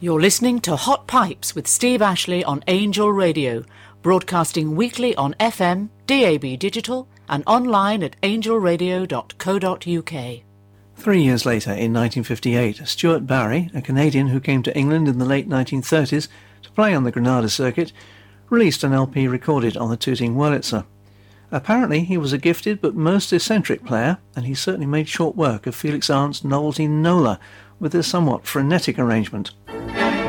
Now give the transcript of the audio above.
You're listening to Hot Pipes with Steve Ashley on Angel Radio, broadcasting weekly on FM, DAB Digital and online at angelradio.co.uk. 3 years later, in 1958, Stuart Barry, a Canadian who came to England in the late 1930s to play on the Granada circuit, released an LP recorded on the Tooting Wurlitzer. Apparently he was a gifted but most eccentric player, and he certainly made short work of Felix Arndt's novelty Nola with a somewhat frenetic arrangement.